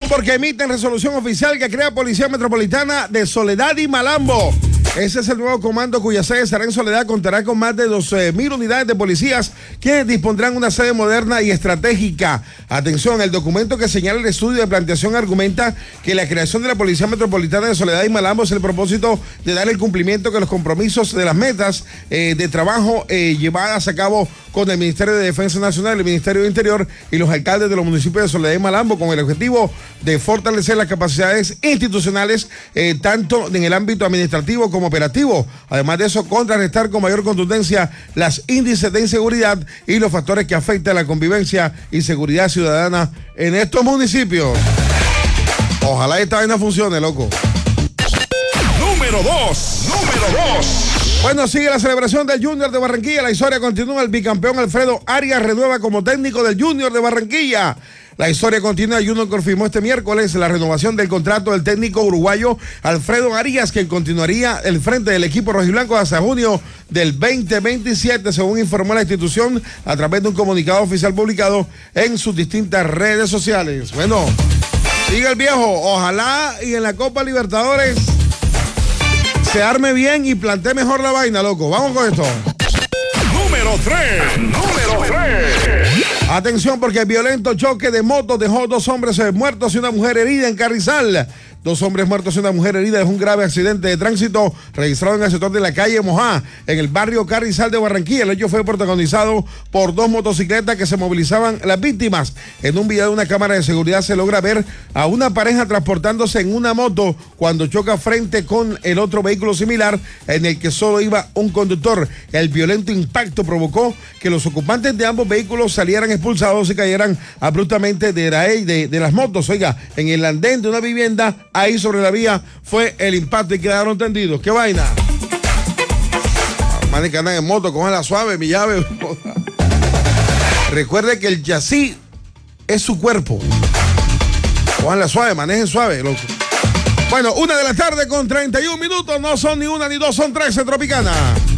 porque emiten resolución oficial que crea Policía Metropolitana de Soledad y Malambo. Ese es el nuevo comando cuya sede estará en Soledad. Contará con más de 12,000 unidades de policías quienes dispondrán una sede moderna y estratégica. Atención, el documento que señala el estudio de planteación argumenta que la creación de la Policía Metropolitana de Soledad y Malambo es el propósito de dar el cumplimiento que los compromisos de las metas de trabajo llevadas a cabo con el Ministerio de Defensa Nacional, el Ministerio de Interior y los alcaldes de los municipios de Soledad y Malambo, con el objetivo de fortalecer las capacidades institucionales tanto en el ámbito administrativo como operativo. Además de eso, contrarrestar con mayor contundencia las índices de inseguridad y los factores que afectan la convivencia y seguridad ciudadana en estos municipios. Ojalá esta vaina funcione, loco. Número 2. Bueno, sigue la celebración del Junior de Barranquilla. La historia continúa. El bicampeón Alfredo Arias renueva como técnico del Junior de Barranquilla. La historia continúa. Junior confirmó este miércoles la renovación del contrato del técnico uruguayo Alfredo Arias, quien continuaría el frente del equipo rojiblanco hasta junio del 2027, según informó la institución a través de un comunicado oficial publicado en sus distintas redes sociales. Bueno, sigue el viejo. Ojalá y en la Copa Libertadores se arme bien y plantee mejor la vaina, loco. Vamos con esto. Número 3. Atención, porque el violento choque de motos dejó 2 hombres muertos y una mujer herida en Carrizal. 2 hombres muertos y una mujer herida es un grave accidente de tránsito registrado en el sector de la calle Mojá, en el barrio Carrizal de Barranquilla. El hecho fue protagonizado por 2 motocicletas que se movilizaban las víctimas. En un video de una cámara de seguridad se logra ver a una pareja transportándose en una moto cuando choca frente con el otro vehículo similar en el que solo iba un conductor. El violento impacto provocó que los ocupantes de ambos vehículos salieran expulsados y cayeran abruptamente de las motos. Oiga, en el andén de una vivienda, ahí sobre la vía fue el impacto y quedaron tendidos. ¿Qué vaina? Manes que andan en moto, cojan la suave, mi llave. Recuerde que el chasis es su cuerpo. Cojan la suave, manejen suave, loco. Bueno, 1 de la tarde con 31 minutos. No son ni 1 ni 2, son 3 en Tropicana.